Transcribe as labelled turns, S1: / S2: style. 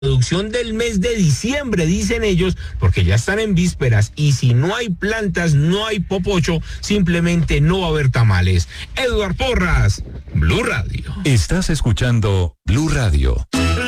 S1: producción del mes de diciembre, dicen ellos, porque ya están en vísperas y si no hay plantas, no hay popocho, simplemente no va a haber tamales. Eduard Porras, Blue Radio.
S2: Estás escuchando Blue Radio.